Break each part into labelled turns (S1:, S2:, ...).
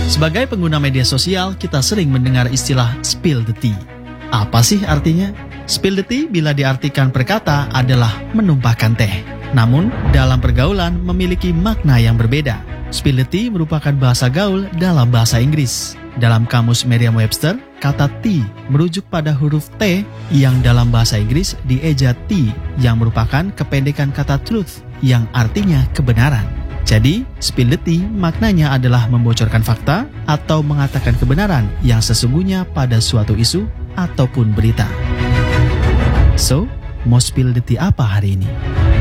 S1: Sebagai pengguna media sosial, kita sering mendengar istilah spill the tea. Apa sih artinya? Spill the tea bila diartikan per kata adalah menumpahkan teh. Namun, dalam pergaulan memiliki makna yang berbeda. Spill the tea merupakan bahasa gaul dalam bahasa Inggris. Dalam kamus Merriam-Webster, kata tea merujuk pada huruf T yang dalam bahasa Inggris dieja T yang merupakan kependekan kata truth yang artinya kebenaran. Jadi, spill the tea maknanya adalah membocorkan fakta atau mengatakan kebenaran yang sesungguhnya pada suatu isu ataupun berita. So, mau spill the tea apa hari ini?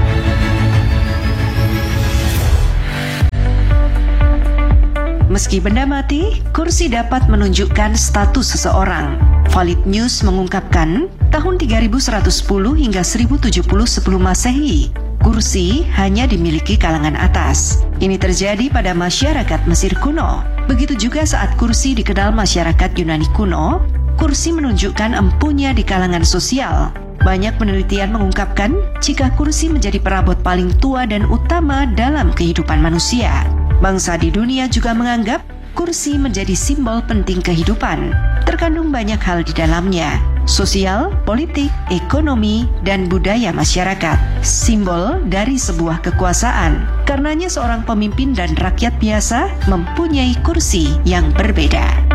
S2: Meski benda mati, kursi dapat menunjukkan status seseorang. Valid News mengungkapkan, tahun 3110 hingga 1070 sebelum Masehi, kursi hanya dimiliki kalangan atas. Ini terjadi pada masyarakat Mesir kuno. Begitu juga saat kursi dikenal masyarakat Yunani kuno, kursi menunjukkan empunya di kalangan sosial. Banyak penelitian mengungkapkan jika kursi menjadi perabot paling tua dan utama dalam kehidupan manusia. Bangsa di dunia juga menganggap kursi menjadi simbol penting kehidupan. Terkandung banyak hal di dalamnya, sosial, politik, ekonomi, dan budaya masyarakat. Simbol dari sebuah kekuasaan. Karenanya seorang pemimpin dan rakyat biasa mempunyai kursi yang berbeda.